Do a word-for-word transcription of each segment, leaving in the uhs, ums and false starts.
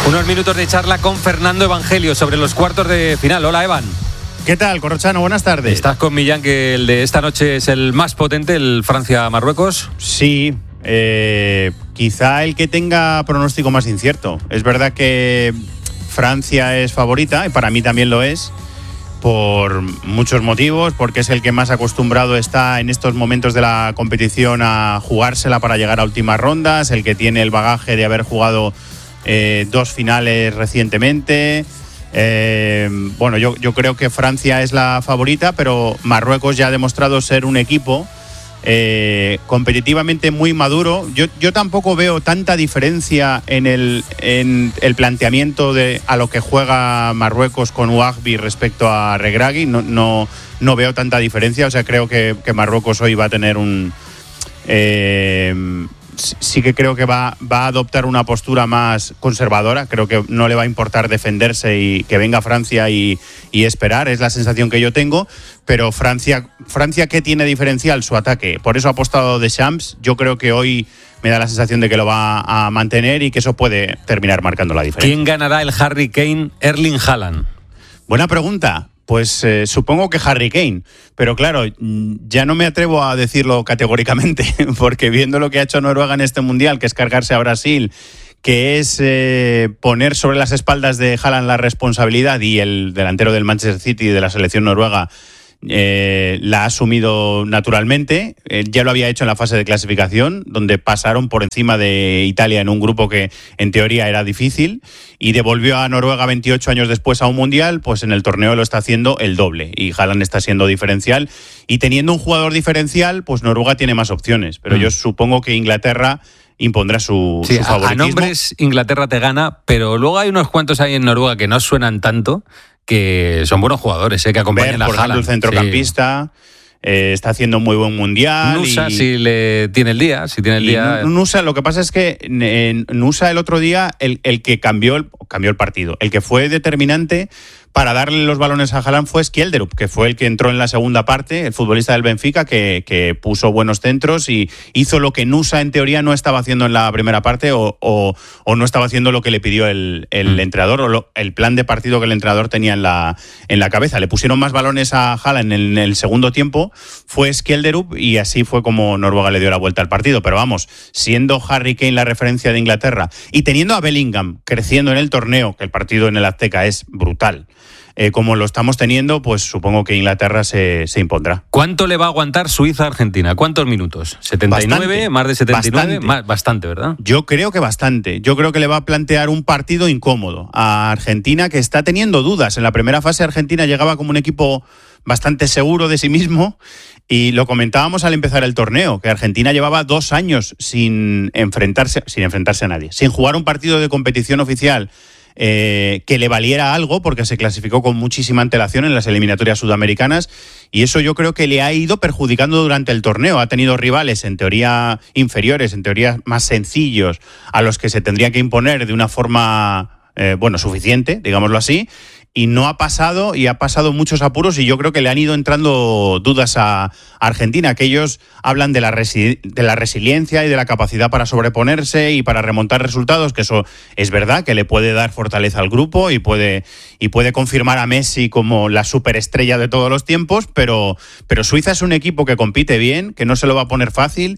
Unos minutos de charla con Fernando Evangelio sobre los cuartos de final. Hola, Evan. ¿Qué tal, Corrochano? Buenas tardes. ¿Estás con Millán, que el de esta noche es el más potente, el Francia-Marruecos? Sí, eh, quizá el que tenga pronóstico más incierto. Es verdad que Francia es favorita, y para mí también lo es, por muchos motivos, porque es el que más acostumbrado está en estos momentos de la competición a jugársela para llegar a últimas rondas, el que tiene el bagaje de haber jugado eh, dos finales recientemente. Eh, bueno, yo, yo creo que Francia es la favorita, pero Marruecos ya ha demostrado ser un equipo eh, competitivamente muy maduro. Yo, yo tampoco veo tanta diferencia en el, en el planteamiento de a lo que juega Marruecos con Ouahbi respecto a Regragui. No, no, no veo tanta diferencia. O sea, creo que, que Marruecos hoy va a tener un... Eh, sí que creo que va, va a adoptar una postura más conservadora. Creo que no le va a importar defenderse y que venga Francia y, y esperar. Es la sensación que yo tengo. Pero Francia, Francia, ¿qué tiene diferencial? Su ataque. Por eso ha apostado Deschamps. Yo creo que hoy me da la sensación de que lo va a mantener y que eso puede terminar marcando la diferencia. ¿Quién ganará el Harry Kane Erling Haaland? Buena pregunta. Pues eh, supongo que Harry Kane, pero claro, ya no me atrevo a decirlo categóricamente, porque viendo lo que ha hecho Noruega en este Mundial, que es cargarse a Brasil, que es eh, poner sobre las espaldas de Haaland la responsabilidad, y el delantero del Manchester City de la selección noruega eh, la ha asumido naturalmente. Eh, ya lo había hecho en la fase de clasificación, donde pasaron por encima de Italia en un grupo que en teoría era difícil, y devolvió a Noruega veintiocho años después a un Mundial. Pues en el torneo lo está haciendo el doble, y Haaland está siendo diferencial, y teniendo un jugador diferencial, pues Noruega tiene más opciones, pero mm. yo supongo que Inglaterra impondrá su, sí, su favoritismo. A nombres Inglaterra te gana, pero luego hay unos cuantos ahí en Noruega que no suenan tanto, que son buenos jugadores, ¿eh? Que acompañan Ver, a por Haaland. Ejemplo, el centrocampista sí. eh, está haciendo muy buen Mundial. Nusa, y, si le tiene el día, si tiene el día. Nusa, lo que pasa es que en Nusa el otro día, el, el que cambió el, cambió el partido, el que fue determinante para darle los balones a Haaland fue Skjelderup, que fue el que entró en la segunda parte, el futbolista del Benfica, que, que puso buenos centros y hizo lo que Nusa en teoría no estaba haciendo en la primera parte, o, o, o no estaba haciendo lo que le pidió el, el mm. entrenador, o lo, el plan de partido que el entrenador tenía en la, en la cabeza. Le pusieron más balones a Haaland en el, en el segundo tiempo, fue Skjelderup, y así fue como Noruega le dio la vuelta al partido. Pero vamos, siendo Harry Kane la referencia de Inglaterra y teniendo a Bellingham creciendo en el torneo, que el partido en el Azteca es brutal, Eh, como lo estamos teniendo, pues supongo que Inglaterra se, se impondrá. ¿Cuánto le va a aguantar Suiza a Argentina? ¿Cuántos minutos? ¿setenta y nueve? Bastante, ¿Más de setenta y nueve? Bastante. Más, bastante, ¿verdad? Yo creo que bastante. Yo creo que le va a plantear un partido incómodo a Argentina, que está teniendo dudas. En la primera fase Argentina llegaba como un equipo bastante seguro de sí mismo, y lo comentábamos al empezar el torneo, que Argentina llevaba dos años sin enfrentarse, sin enfrentarse a nadie, sin jugar un partido de competición oficial Eh, que le valiera algo, porque se clasificó con muchísima antelación en las eliminatorias sudamericanas, y eso yo creo que le ha ido perjudicando durante el torneo. Ha tenido rivales en teoría inferiores, en teoría más sencillos, a los que se tendría que imponer de una forma eh, bueno, suficiente, digámoslo así, y no ha pasado, y ha pasado muchos apuros, y yo creo que le han ido entrando dudas a Argentina, que ellos hablan de la, resi- de la resiliencia y de la capacidad para sobreponerse y para remontar resultados, que eso es verdad, que le puede dar fortaleza al grupo y puede, y puede confirmar a Messi como la superestrella de todos los tiempos, pero, pero Suiza es un equipo que compite bien, que no se lo va a poner fácil,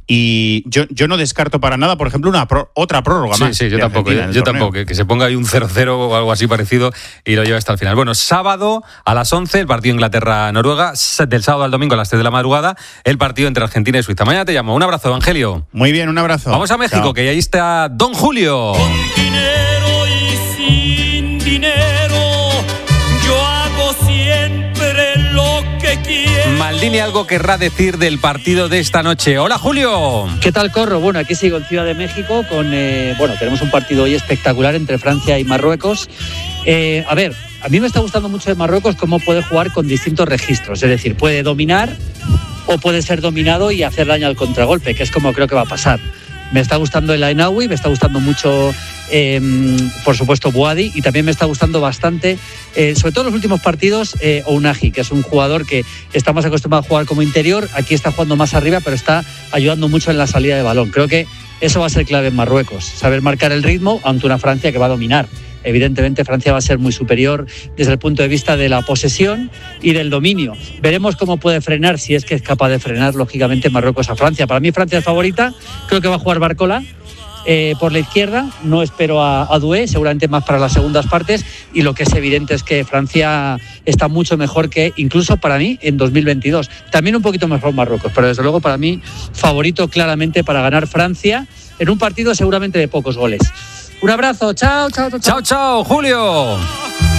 y yo, yo no descarto para nada, por ejemplo, una pro- otra prórroga sí, más. Sí, yo tampoco, yo, yo tampoco, que, que se ponga ahí un cero cero o algo así parecido y lo lleve hasta el final. Bueno, sábado a las once, el partido Inglaterra-Noruega, del sábado al domingo a las tres de la madrugada, el partido entre Argentina y Suiza. Mañana te llamo. Un abrazo, Evangelio. Muy bien, un abrazo. Vamos a México, Chao. Que ahí está Don Julio. Con dinero y sin dinero, yo hago siempre lo que quiero. Maldini algo querrá decir del partido de esta noche. Hola, Julio. ¿Qué tal, Corro? Bueno, aquí sigo en Ciudad de México con, eh, bueno, tenemos un partido hoy espectacular entre Francia y Marruecos. Eh, a ver, a mí me está gustando mucho de Marruecos cómo puede jugar con distintos registros, es decir, puede dominar o puede ser dominado y hacer daño al contragolpe, que es como creo que va a pasar. Me está gustando el Ainaoui, me está gustando mucho, eh, por supuesto, Boadi, y también me está gustando bastante, eh, sobre todo en los últimos partidos, eh, Ounahi, que es un jugador que está más acostumbrado a jugar como interior, aquí está jugando más arriba, pero está ayudando mucho en la salida de balón. Creo que Eso va a ser clave en Marruecos, saber marcar el ritmo ante una Francia que va a dominar. Evidentemente Francia va a ser muy superior desde el punto de vista de la posesión y del dominio. Veremos cómo puede frenar, si es que es capaz de frenar, lógicamente, Marruecos a Francia. Para mí Francia es favorita, creo que va a jugar Barcola eh, por la izquierda, no espero a, a Doué, seguramente más para las segundas partes, y lo que es evidente es que Francia está mucho mejor que, incluso para mí, en dos mil veintidós. También un poquito mejor Marruecos, pero desde luego para mí favorito claramente para ganar Francia en un partido seguramente de pocos goles. Un abrazo, chao, chao, chao. Chao, chao, Julio.